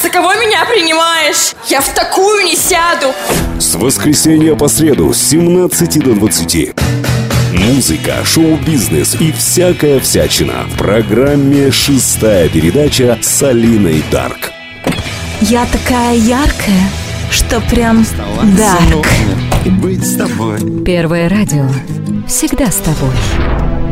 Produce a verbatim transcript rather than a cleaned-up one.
за кого меня принимаешь? Я в такую не сяду. С воскресенья по среду с семнадцати до двадцати. Музыка, шоу-бизнес и всякая всячина в программе «Шестая передача» с Алиной Дарк. Я такая яркая, что прям дарк. Быть с тобой. Первое радио всегда с тобой.